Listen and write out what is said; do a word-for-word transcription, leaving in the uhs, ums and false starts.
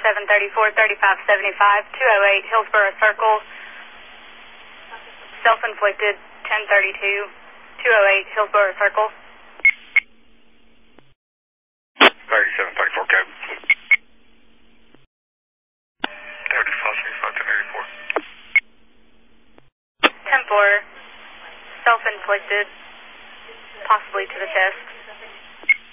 seven thirty-four, thirty-five seventy-five, two oh eight Hillsborough Circle. Self-inflicted, ten thirty-two, two oh eight Hillsborough Circle. thirty-seven thirty-four, code. thirty-five seventy-five, ten eighty-four. ten four, self-inflicted, possibly to the chest.